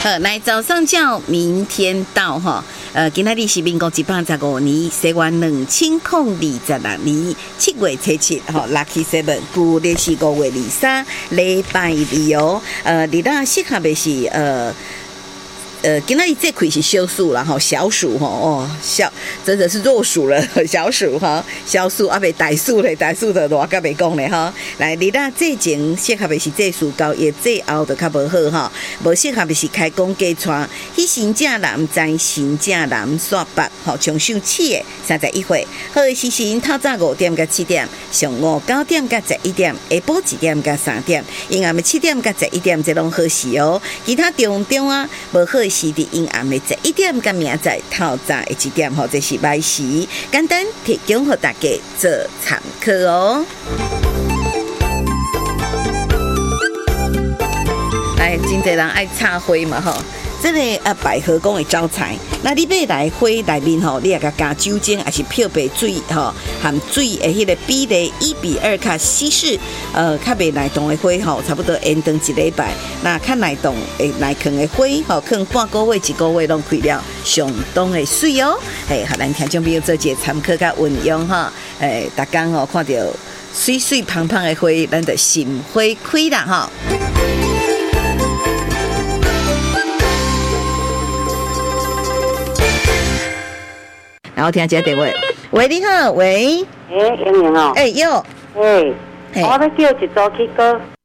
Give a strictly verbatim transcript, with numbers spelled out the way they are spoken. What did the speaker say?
好，来早上叫，明天到哈。呃，今仔日是民国一百十五年，西元两千零二十六年七月初七，吼 ，Lucky Seven， 旧历是五月二三，礼拜二哦。呃，你那适合的是呃。呃，今天这亏是小数啦吼，小数吼哦，小真的是弱数了，小数哈，小数啊，袂大数嘞，大数的我甲袂讲嘞哈。来，你那这前适合的是这数高，也这后就较无好哈，无适合的是开工加穿，迄新正男在新正男煞北吼，从上起的三十一岁，好的时辰透早五点到七点，上午九点到十一点，下晡一点到三点，阴暗的七点到十一点，这拢好时哦。其他中中啊，无好。是伫阴暗的十一点，甲明仔透早的一點，或者是歹時，簡單提供給大家做參考哦。來，真濟人愛插花嘛吼。这个啊百合公的招财，那你买来花内面吼，你也甲加酒精，还是漂白水吼，含水的迄个比例一比二较稀释，呃，较袂耐冻的花吼，差不多延长一礼拜。那较耐冻诶耐放的花吼，放半个月、一个月拢开了，相当的水哦。嘿，互咱听众朋友做一个参考甲运用哈。诶，逐工吼看到水水胖胖的花，咱就心花开啦吼。然后听一下电话，喂，你好，喂， 诶，英英哦， 哎、欸、哟， 诶、欸，我要叫一组去过